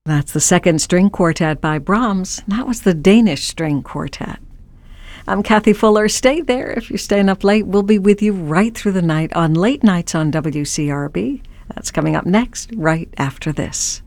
That's the Second String Quartet by Brahms. That was the Danish String Quartet. I'm Kathy Fuller. Stay there. If you're staying up late, we'll be with you right through the night on Late Nights on WCRB. That's coming up next, right after this.